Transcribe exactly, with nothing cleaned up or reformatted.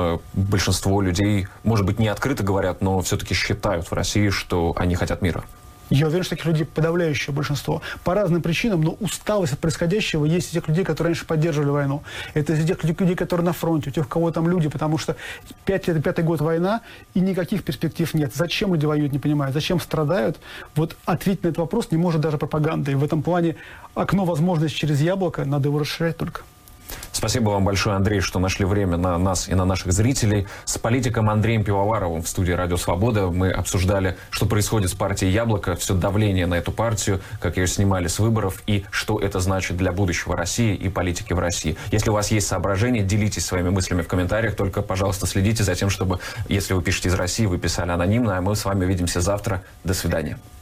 большинство людей, может быть, не открыто говорят, но все-таки считают в России, что они хотят мира? Я уверен, что таких людей подавляющее большинство. По разным причинам, но усталость от происходящего есть у тех людей, которые раньше поддерживали войну. Это из тех людей, которые на фронте, у тех, у кого там люди, потому что пять лет, пятый год война, и никаких перспектив нет. Зачем люди воюют, не понимаю. Зачем страдают? Вот ответить на этот вопрос не может даже пропаганда. И в этом плане окно возможностей через яблоко, надо его расширять только. Спасибо вам большое, Андрей, что нашли время на нас и на наших зрителей. С политиком Андреем Пивоваровым в студии «Радио Свобода» мы обсуждали, что происходит с партией «Яблоко», все давление на эту партию, как ее снимали с выборов и что это значит для будущего России и политики в России. Если у вас есть соображения, делитесь своими мыслями в комментариях. Только, пожалуйста, следите за тем, чтобы, если вы пишете из России, вы писали анонимно. А мы с вами увидимся завтра. До свидания.